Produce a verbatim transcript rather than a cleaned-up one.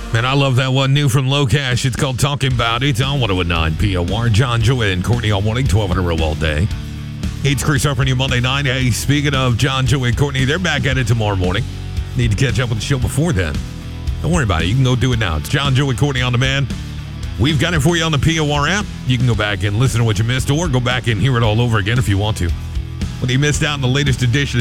Man, I love that one new from Low Cash. It's called Talking About It on one oh nine P O R. John, Joey, and Courtney all morning, twelve in a row all day. It's Chris Harper you Monday night. Hey, speaking of John, Joey, and Courtney, they're back at it tomorrow morning. Need to catch up with the show before then. Don't worry about it. You can go do it now. It's John, Joey, Courtney on demand. We've got it for you on the P O R app. You can go back and listen to what you missed or go back and hear it all over again if you want to. Whether you missed out on the latest edition